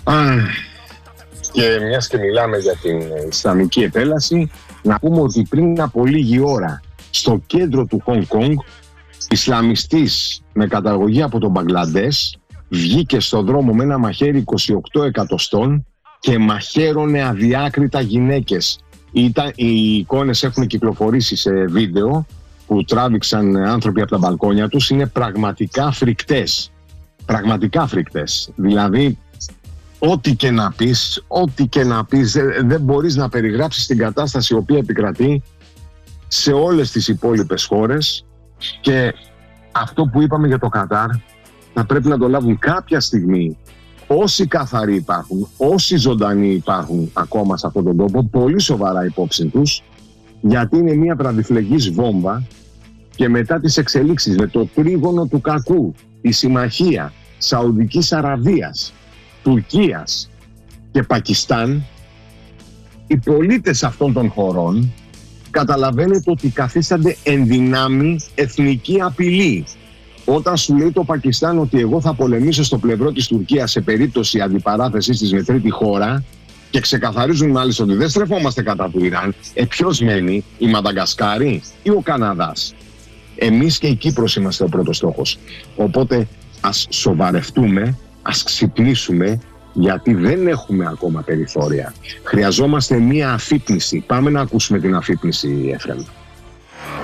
Και μιας και μιλάμε για την Ισλαμική επέλαση, να πούμε ότι πριν από λίγη ώρα στο κέντρο του Χονγκ Κονγκ, Ισλαμιστής με καταγωγή από τον Μπαγκλαντές βγήκε στον δρόμο με ένα μαχαίρι 28 εκατοστών και μαχαίρωνε αδιάκριτα γυναίκες. Οι εικόνες έχουν κυκλοφορήσει σε βίντεο που τράβηξαν άνθρωποι από τα μπαλκόνια τους. Είναι πραγματικά φρικτές. Πραγματικά φρικτές. Δηλαδή, ό,τι και να πεις, δεν μπορείς να περιγράψεις την κατάσταση η οποία επικρατεί σε όλες τις υπόλοιπες χώρες. Και αυτό που είπαμε για το Κατάρ θα πρέπει να το λάβουν κάποια στιγμή όσοι καθαροί υπάρχουν, όσοι ζωντανοί υπάρχουν ακόμα σε αυτόν τον τόπο, πολύ σοβαρά υπόψη τους, γιατί είναι μια βραδυφλεγής βόμβα. Και μετά τις εξελίξεις με το τρίγωνο του κακού, η συμμαχία Σαουδικής Αραβίας, Τουρκίας και Πακιστάν, οι πολίτες αυτών των χωρών καταλαβαίνετε ότι καθίστανται εν δυνάμει εθνική απειλή. Όταν σου λέει το Πακιστάν ότι εγώ θα πολεμήσω στο πλευρό της Τουρκίας σε περίπτωση αντιπαράθεσης της με τρίτη χώρα, και ξεκαθαρίζουν μάλιστα ότι δεν στρεφόμαστε κατά του Ιράν, ποιος μένει, η Μαδαγκασκάρη ή ο Καναδάς? Εμείς και η Κύπρος είμαστε ο πρώτος στόχος. Οπότε ας σοβαρευτούμε, ας ξυπνήσουμε, γιατί δεν έχουμε ακόμα περιθώρια. Χρειαζόμαστε μία αφύπνιση. Πάμε να ακούσουμε την αφύπνιση, Έφρεμ.